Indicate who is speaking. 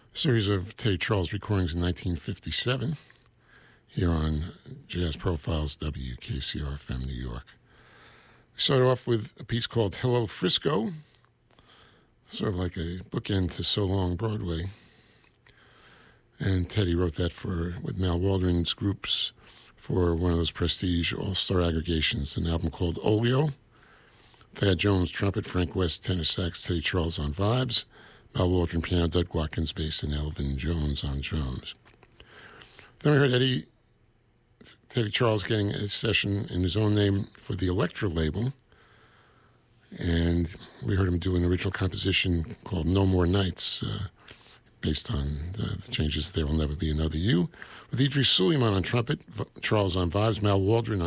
Speaker 1: Series of Teddy Charles recordings in 1957 here on Jazz Profiles, WKCR-FM New York. We started off with a piece called Hello Frisco, sort of like a bookend to So Long Broadway. And Teddy wrote that with Mal Waldron's groups for one of those prestige all-star aggregations, an album called Oleo. Thad Jones trumpet, Frank West tenor sax, Teddy Charles on vibes, Mal Waldron piano, Doug Watkins bass, and Elvin Jones on drums. Then we heard Teddy Charles getting a session in his own name for the Elektra label, and we heard him do an original composition called No More Nights, based on the changes There Will Never Be Another You, with Idris Suleiman on trumpet, Charles on vibes, Mal Waldron